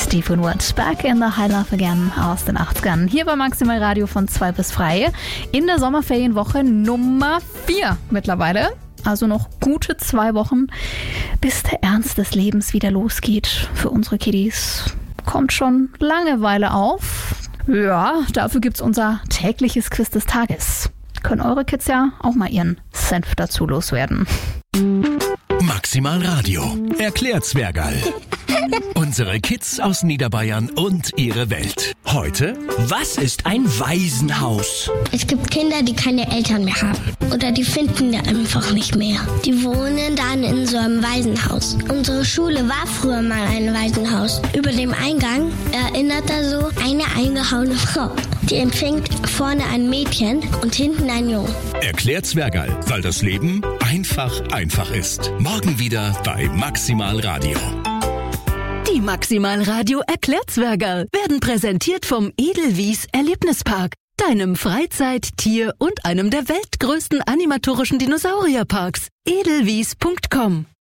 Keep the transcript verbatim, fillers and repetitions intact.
Stephen Wood, Back in the High Love Again aus den achtzigern. Hier bei Maximal Radio von zwei bis frei in der Sommerferienwoche Nummer vier mittlerweile. Also noch gute zwei Wochen, bis der Ernst des Lebens wieder losgeht für unsere Kiddies. Kommt schon Langeweile auf. Ja, dafür gibt's unser tägliches Quiz des Tages. Können eure Kids ja auch mal ihren Senf dazu loswerden. Maximal Radio erklärt Zwergal. Unsere Kids aus Niederbayern und ihre Welt. Heute: Was ist ein Waisenhaus? Es gibt Kinder, die keine Eltern mehr haben. Oder die finden die einfach nicht mehr. Die wohnen dann in so einem Waisenhaus. Unsere Schule war früher mal ein Waisenhaus. Über dem Eingang erinnert da so eine eingehauene Frau. Die empfängt vorne ein Mädchen und hinten ein Jungen. Erklärt Zwergal, weil das Leben einfach einfach ist. Morgen wieder bei Maximal Radio. Die Maximal Radio Erklärzwergerl werden präsentiert vom Edelwies Erlebnispark, deinem Freizeit-, Tier- und einem der weltgrößten animatorischen Dinosaurierparks. edelwies punkt com